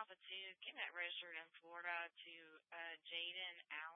Alpha 2, getting that registered in Florida to Jaden